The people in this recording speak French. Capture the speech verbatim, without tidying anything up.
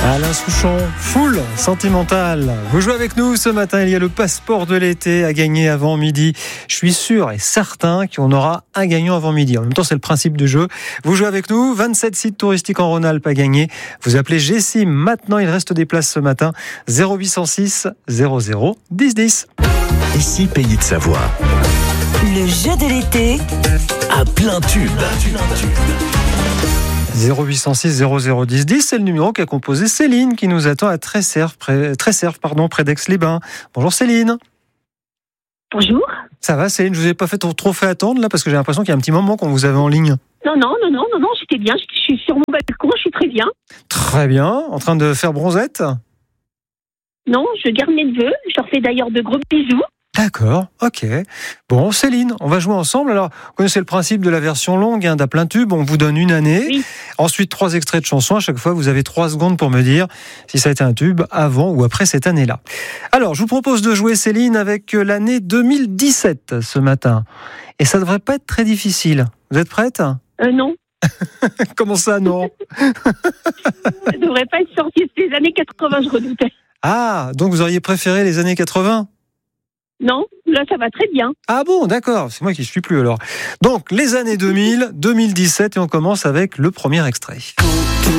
Alain Souchon, full sentimental. Vous jouez avec nous ce matin, il y a le passeport de l'été à gagner avant midi. Je suis sûr et certain qu'on aura un gagnant avant midi. En même temps, c'est le principe du jeu. Vous jouez avec nous, vingt-sept sites touristiques en Rhône-Alpes à gagner. Vous appelez Jessim maintenant, il reste des places ce matin. zéro huit cent six zéro zéro dix dix. Ici, Pays de Savoie. Le jeu de l'été À plein tube. zéro huit cent six zéro zéro dix dix, c'est le numéro qu'a composé Céline qui nous attend à Tresserve, près, Tresserve, pardon, près d'Aix-les-Bains. Bonjour Céline. Bonjour. Ça va Céline, je vous ai pas fait trop, trop fait attendre là parce que j'ai l'impression qu'il y a un petit moment qu'on vous avait en ligne. Non, non, non, non, non, non, j'étais bien, je suis sur mon balcon, je suis très bien. Très bien, en train de faire bronzette. Non, je garde mes neveux, je leur fais d'ailleurs de gros bisous. D'accord, ok. Bon, Céline, on va jouer ensemble. Alors, vous connaissez le principe de la version longue, hein, d'à plein tube. On vous donne une année. Oui. Ensuite, trois extraits de chansons. À chaque fois, vous avez trois secondes pour me dire si ça a été un tube avant ou après cette année-là. Alors, je vous propose de jouer, Céline, avec l'année deux mille dix-sept ce matin. Et ça devrait pas être très difficile. Vous êtes prête ? Euh, non, Comment ça, non ? ça devrait pas être sorti des années quatre-vingts, je redoutais. Ah, donc vous auriez préféré les années quatre-vingts ? Non, là, ça va très bien. Ah bon, d'accord, c'est moi qui ne suis plus alors. Donc, les années deux mille, deux mille dix-sept, et on commence avec le premier extrait.